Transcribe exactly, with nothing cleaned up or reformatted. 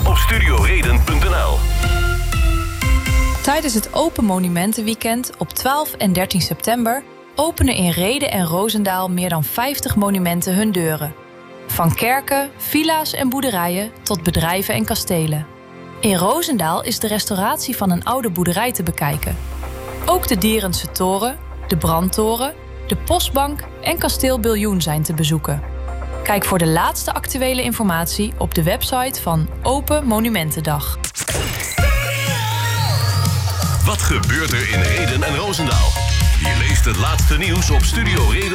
op studioreden punt n l. Tijdens het Open Monumentenweekend op twaalf en dertien september... openen in Rheden en Roosendaal meer dan vijftig monumenten hun deuren. Van kerken, villa's en boerderijen tot bedrijven en kastelen. In Roosendaal is de restauratie van een oude boerderij te bekijken. Ook de Dierense Toren, de Brandtoren, de Postbank en Kasteel Biljoen zijn te bezoeken. Kijk voor de laatste actuele informatie op de website van Open Monumentendag. Wat gebeurt er in Rheden en Roosendaal? Je leest het laatste nieuws op studio reden.